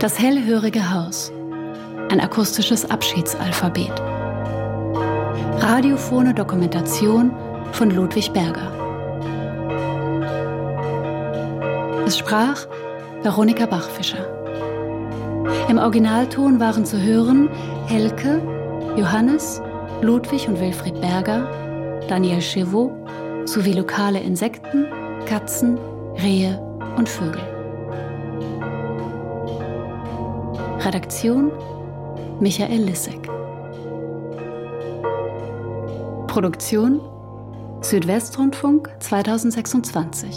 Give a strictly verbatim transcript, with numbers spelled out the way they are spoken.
Das hellhörige Haus. Ein akustisches Abschiedsalphabet. Radiophone Dokumentation von Ludwig Berger. Es sprach Veronika Bachfischer. Im Originalton waren zu hören Helke, Johannes, Ludwig und Wilfried Berger, Daniel Chevaux sowie lokale Insekten, Katzen, Rehe und Vögel. Redaktion Michael Lissek. Produktion Südwestrundfunk zweitausendsechsundzwanzig.